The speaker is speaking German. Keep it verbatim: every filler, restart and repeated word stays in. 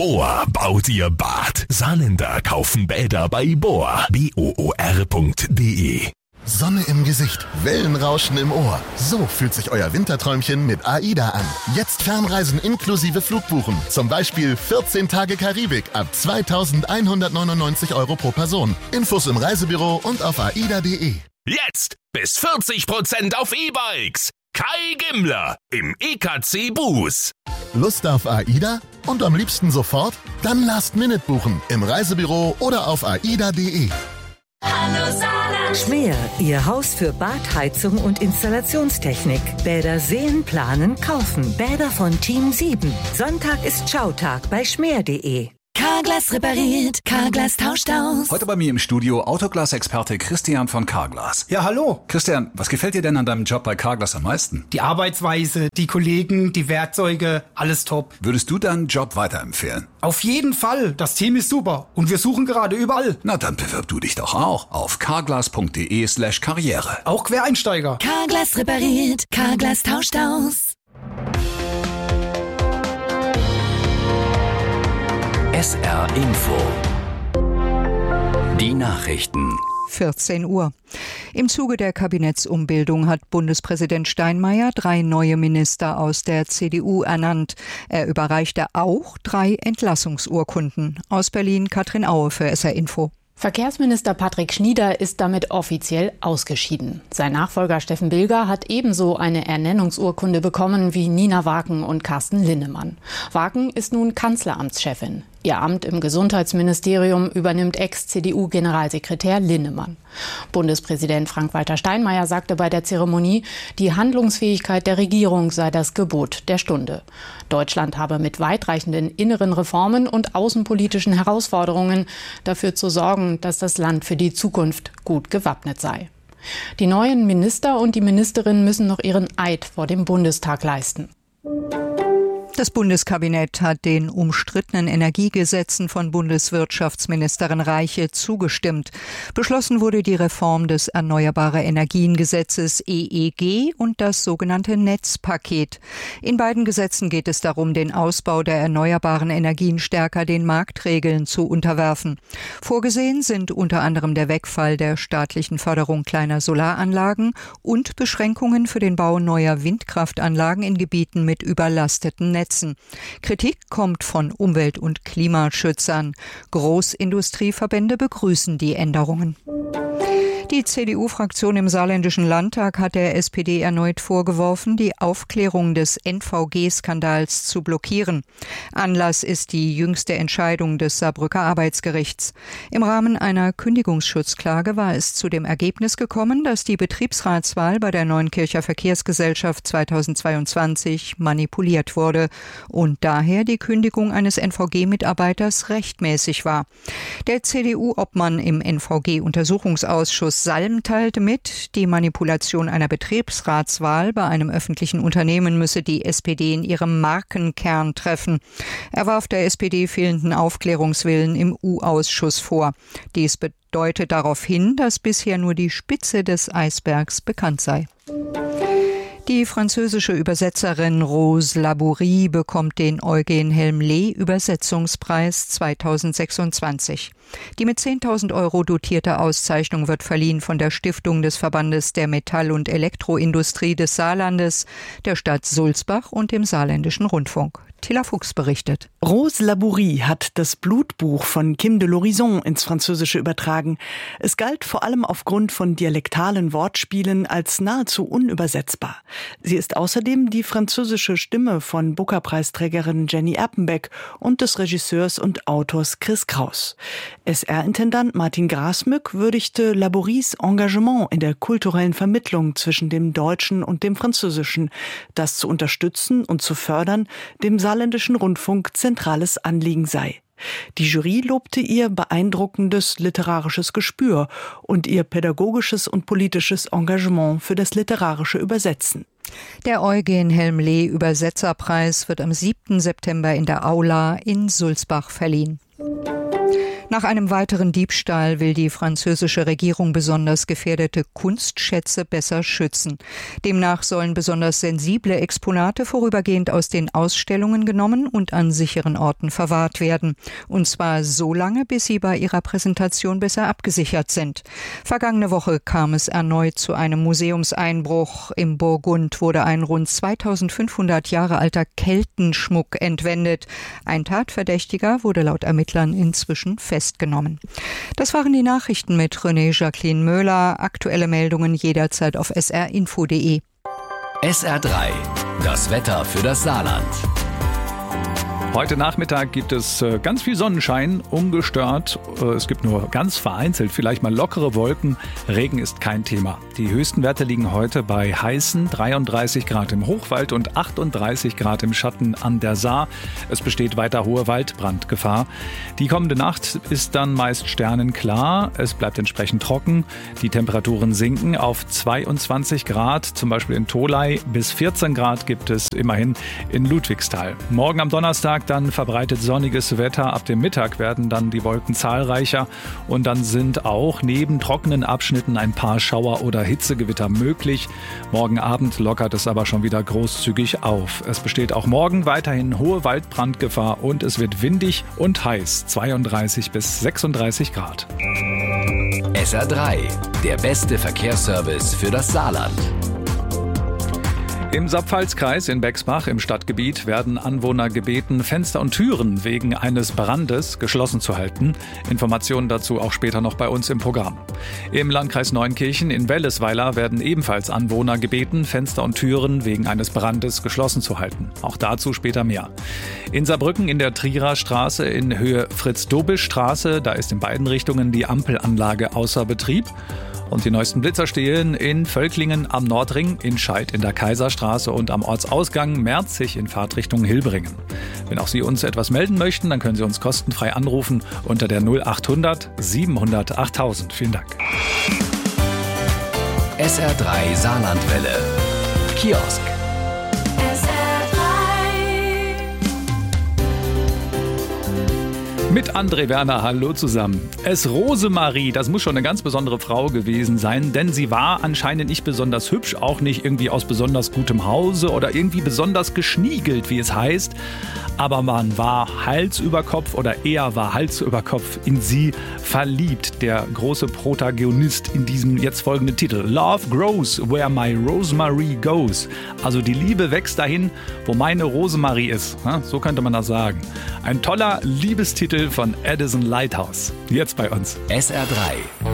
Bohr baut ihr Bad. Saarländer kaufen Bäder bei Bohr. B O O R Punkt D E. Sonne im Gesicht, Wellenrauschen im Ohr. So fühlt sich euer Winterträumchen mit AIDA an. Jetzt Fernreisen inklusive Flugbuchen. Zum Beispiel vierzehn Tage Karibik ab zweitausendeinhundertneunundneunzig Euro pro Person. Infos im Reisebüro und auf aida punkt de. Jetzt bis vierzig Prozent auf E-Bikes. Kai Gimmler im E K C Bus. Lust auf AIDA? Und am liebsten sofort? Dann Last Minute buchen im Reisebüro oder auf aida punkt de. Hallo Saarland. Schmäh, Ihr Haus für Badheizung und Installationstechnik. Bäder sehen, planen, kaufen. Bäder von Team sieben. Sonntag ist Schautag bei schmäh punkt de. Carglass repariert, Carglass tauscht aus. Heute bei mir im Studio Autoglas-Experte Christian von Carglass. Ja, hallo. Christian, was gefällt dir denn an deinem Job bei Carglass am meisten? Die Arbeitsweise, die Kollegen, die Werkzeuge, alles top. Würdest du deinen Job weiterempfehlen? Auf jeden Fall. Das Team ist super und wir suchen gerade überall. Na, dann bewirb du dich doch auch auf carglass punkt de slash karriere. Auch Quereinsteiger. Carglass repariert, Carglass tauscht aus. S R Info. Die Nachrichten. vierzehn Uhr. Im Zuge der Kabinettsumbildung hat Bundespräsident Steinmeier drei neue Minister aus der C D U ernannt. Er überreichte auch drei Entlassungsurkunden. Aus Berlin Katrin Aue für S R Info. Verkehrsminister Patrick Schnieder ist damit offiziell ausgeschieden. Sein Nachfolger Steffen Bilger hat ebenso eine Ernennungsurkunde bekommen wie Nina Waken und Carsten Linnemann. Waken ist nun Kanzleramtschefin. Ihr Amt im Gesundheitsministerium übernimmt Ex-C D U-Generalsekretär Linnemann. Bundespräsident Frank-Walter Steinmeier sagte bei der Zeremonie, die Handlungsfähigkeit der Regierung sei das Gebot der Stunde. Deutschland habe mit weitreichenden inneren Reformen und außenpolitischen Herausforderungen dafür zu sorgen, dass das Land für die Zukunft gut gewappnet sei. Die neuen Minister und die Ministerinnen müssen noch ihren Eid vor dem Bundestag leisten. Das Bundeskabinett hat den umstrittenen Energiegesetzen von Bundeswirtschaftsministerin Reiche zugestimmt. Beschlossen wurde die Reform des Erneuerbare-Energien-Gesetzes E E G und das sogenannte Netzpaket. In beiden Gesetzen geht es darum, den Ausbau der erneuerbaren Energien stärker den Marktregeln zu unterwerfen. Vorgesehen sind unter anderem der Wegfall der staatlichen Förderung kleiner Solaranlagen und Beschränkungen für den Bau neuer Windkraftanlagen in Gebieten mit überlasteten Netzen. Kritik kommt von Umwelt- und Klimaschützern. Großindustrieverbände begrüßen die Änderungen. Die C D U-Fraktion im Saarländischen Landtag hat der S P D erneut vorgeworfen, die Aufklärung des N V G-Skandals zu blockieren. Anlass ist die jüngste Entscheidung des Saarbrücker Arbeitsgerichts. Im Rahmen einer Kündigungsschutzklage war es zu dem Ergebnis gekommen, dass die Betriebsratswahl bei der Neunkircher Verkehrsgesellschaft zweitausendzweiundzwanzig manipuliert wurde und daher die Kündigung eines N V G-Mitarbeiters rechtmäßig war. Der C D U-Obmann im N V G-Untersuchungsausschuss Salm teilte mit, die Manipulation einer Betriebsratswahl bei einem öffentlichen Unternehmen müsse die S P D in ihrem Markenkern treffen. Er warf der S P D fehlenden Aufklärungswillen im U-Ausschuss vor. Dies deutet darauf hin, dass bisher nur die Spitze des Eisbergs bekannt sei. Die französische Übersetzerin Rose Labourie bekommt den Eugen Helmle Übersetzungspreis zweitausendsechsundzwanzig. Die mit zehntausend Euro dotierte Auszeichnung wird verliehen von der Stiftung des Verbandes der Metall- und Elektroindustrie des Saarlandes, der Stadt Sulzbach und dem Saarländischen Rundfunk. Tilla Fuchs berichtet. Rose Labourie hat das Blutbuch von Kim de l'Horizon ins Französische übertragen. Es galt vor allem aufgrund von dialektalen Wortspielen als nahezu unübersetzbar. Sie ist außerdem die französische Stimme von Booker-Preisträgerin Jenny Erpenbeck und des Regisseurs und Autors Chris Kraus. S R-Intendant Martin Grasmück würdigte Labouries Engagement in der kulturellen Vermittlung zwischen dem Deutschen und dem Französischen, das zu unterstützen und zu fördern, dem Saarländischen Rundfunk zentrales Anliegen sei. Die Jury lobte ihr beeindruckendes literarisches Gespür und ihr pädagogisches und politisches Engagement für das literarische Übersetzen. Der Eugen Helmle Übersetzerpreis wird am siebten September in der Aula in Sulzbach verliehen. Nach einem weiteren Diebstahl will die französische Regierung besonders gefährdete Kunstschätze besser schützen. Demnach sollen besonders sensible Exponate vorübergehend aus den Ausstellungen genommen und an sicheren Orten verwahrt werden. Und zwar so lange, bis sie bei ihrer Präsentation besser abgesichert sind. Vergangene Woche kam es erneut zu einem Museumseinbruch. Im Burgund wurde ein rund zweitausendfünfhundert Jahre alter Keltenschmuck entwendet. Ein Tatverdächtiger wurde laut Ermittlern inzwischen festgenommen. Das waren die Nachrichten mit René Jacqueline Möhler. Aktuelle Meldungen jederzeit auf s r info punkt d e. S R drei, das Wetter für das Saarland. Heute Nachmittag gibt es ganz viel Sonnenschein, ungestört. Es gibt nur ganz vereinzelt vielleicht mal lockere Wolken. Regen ist kein Thema. Die höchsten Werte liegen heute bei heißen dreiunddreißig Grad im Hochwald und achtunddreißig Grad im Schatten an der Saar. Es besteht weiter hohe Waldbrandgefahr. Die kommende Nacht ist dann meist sternenklar. Es bleibt entsprechend trocken. Die Temperaturen sinken auf zweiundzwanzig Grad, zum Beispiel in Tholey. Bis vierzehn Grad gibt es immerhin in Ludwigsthal. Morgen am Donnerstag dann verbreitet sonniges Wetter. Ab dem Mittag werden dann die Wolken zahlreicher und dann sind auch neben trockenen Abschnitten ein paar Schauer- oder Hitzegewitter möglich. Morgen Abend lockert es aber schon wieder großzügig auf. Es besteht auch morgen weiterhin hohe Waldbrandgefahr und es wird windig und heiß, zweiunddreißig bis sechsunddreißig Grad. S R drei, der beste Verkehrsservice für das Saarland. Im Saar-Pfalz-Kreis in Bexbach im Stadtgebiet werden Anwohner gebeten, Fenster und Türen wegen eines Brandes geschlossen zu halten. Informationen dazu auch später noch bei uns im Programm. Im Landkreis Neunkirchen in Wellesweiler werden ebenfalls Anwohner gebeten, Fenster und Türen wegen eines Brandes geschlossen zu halten. Auch dazu später mehr. In Saarbrücken in der Trierer Straße in Höhe Fritz-Dobisch-Straße, da ist in beiden Richtungen die Ampelanlage außer Betrieb. Und die neuesten Blitzer stehen in Völklingen am Nordring, in Scheid in der Kaiserstraße und am Ortsausgang Merzig in Fahrtrichtung Hilbringen. Wenn auch Sie uns etwas melden möchten, dann können Sie uns kostenfrei anrufen unter der null achthundert siebenhundert achttausend. Vielen Dank. S R drei Saarlandwelle. Kiosk. Mit André Werner, hallo zusammen. Es Rosemarie, das muss schon eine ganz besondere Frau gewesen sein, denn sie war anscheinend nicht besonders hübsch, auch nicht irgendwie aus besonders gutem Hause oder irgendwie besonders geschniegelt, wie es heißt. Aber man war Hals über Kopf oder er war Hals über Kopf in sie verliebt. Der große Protagonist in diesem jetzt folgenden Titel. Love grows where my Rosemarie goes. Also die Liebe wächst dahin, wo meine Rosemarie ist. So könnte man das sagen. Ein toller Liebestitel von Addison Lighthouse. Jetzt bei uns. S R drei.